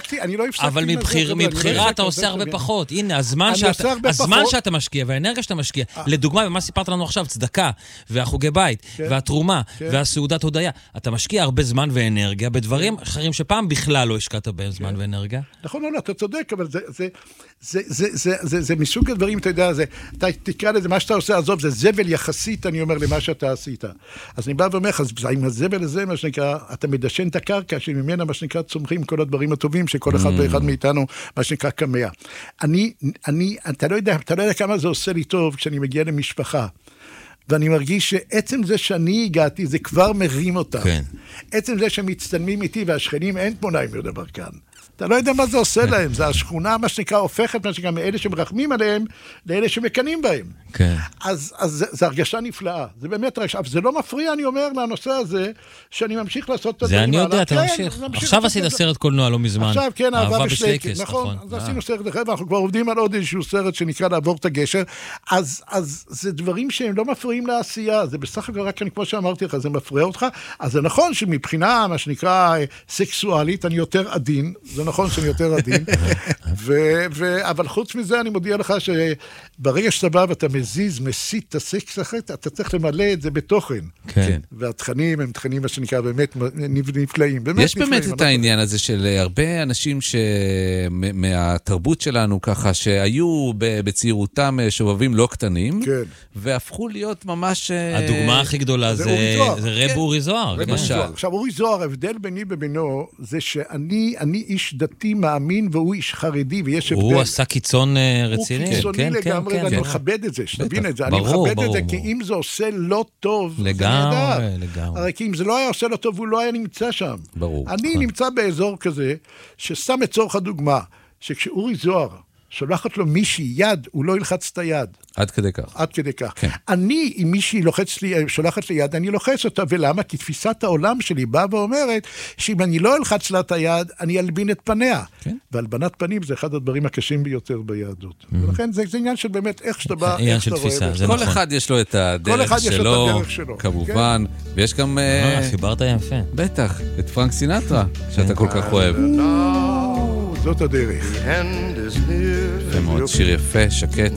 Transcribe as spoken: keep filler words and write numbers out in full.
הפסקתי, אני לא הפסקתי. אבל מבחירה אתה עושה הרבה פחות. הנה, הזמן שאתה משקיע, והאנרגיה שאתה משקיע, לדוגמה, במה סיפרת לנו עכשיו, צדקה, והחוגי בית, והתרומה, והסעודת הודיה, אתה משקיע הרבה זמן ואנרגיה, בדברים אחרים שפעם בכלל לא השקעת בהם זמן ואנרגיה. נכון, לא, אתה צודק, אבל זה, זה, זה, זה, זה, זה, זה מסוג הדברים, אתה יודע, זה, אתה תקרא לזה, מה שאתה עושה, עזוב, זה זבל יחסית, אני אומר, למה שאתה עשית. אז אני בא ואומר, אז עם הזבל הזה, מה שנקרא, אתה מדשן את הקרקע, שממנה, מה שנקרא, צומחים כל הדברים הטובים, שכל אחד ואחד מאיתנו, מה שנקרא, קמע. אני, אני, אתה לא יודע, אתה לא יודע כמה זה עושה לי טוב, כשאני מגיע למשפחה. ואני מרגיש שעצם זה שאני הגעתי, זה כבר מרים אותם. כן. עצם זה שמצטלמים איתי, והשכנים אין תמונה עם יהודה ברקן. אתה לא יודע מה זה עושה להם, זה השכונה, מה שנקרא, הופכת, מה שנקרא, מאלה שמרחמים עליהם, לאלה שמקנים בהם. כן. אז, אז זה, זה הרגשה נפלאה, זה באמת הרגשה, אבל זה לא מפריע, אני אומר, לנושא הזה, שאני ממשיך לעשות את הדברים. זה אני יודע, אתה ממשיך. עכשיו עשית סרט קולנוע לא מזמן. עכשיו, כן, אהבה בשלייקס, נכון. אז עשינו סרט אחר, ואנחנו כבר עובדים על עוד איזשהו סרט שנקרא לעבור את הגשר, אז, אז זה דברים שהם לא מפריעים לעשייה, זה בסך הכל רק, כמו שאמרתי לך, זה מפריע אותך, אז זה נכון שמבחינה, מה שנקרא, סקסואלית, אני יותר עדין, זה נכון שאני יותר עדין, ו- ו- אבל חוץ מזה אני מודיע לך שברגע שאתה בא ואתה מזיז, מסית את הסקס אחרת, אתה צריך למלא את זה בתוכן. כן. והתכנים הם תכנים, מה שנקרא, באמת נפלאים. באמת יש באמת את העניין הזה של הרבה אנשים מהתרבות שלנו ככה, שהיו בצעירותם שובבים לא קטנים, והפכו להיות ממש... הדוגמה הכי גדולה זה רב אורי זוהר. למשל. עכשיו, אורי זוהר, ההבדל ביני ובינו, זה שאני איש דתי מאמין, והוא איש חרדי, ויש הבדל. הוא עשה קיצון רציני. הוא קיצוני לגמרי, ואני מכבד את זה, שתבין את זה. אני מכבד את זה, כי אם זה עושה לא טוב, זה נהדר. הרי כי אם זה לא היה עושה לו טוב, הוא לא היה נמצא שם. ברור. אני נמצא באזור כזה, ששם את צורך הדוגמה, שכשאורי זוהר שולחת לו מישהי יד, הוא לא ילחץ את היד. עד כדי כך. עד כדי כך. כן. אני, אם מישהי לוחץ לי, שולחת לי יד, אני לוחץ אותה, ולמה? כי תפיסת העולם שלי באה ואומרת, שאם אני לא אלחץ לה את היד, אני אלבין את פניה. כן. והלבנת פנים זה אחד הדברים הקשים ביותר ביהדות. Mm-hmm. ולכן זה, זה עניין של באמת איך שאתה בא, איך שאתה רואה. כל נכון. אחד יש לו את הדרך שלו, הדרך שלו, כמובן. כן. ויש גם... אה, חיברת יפה. בטח, את פרנק סינטרה, שאתה כל כך אוהב. זאת הדרך. ומאוד שיר יפה, שקט.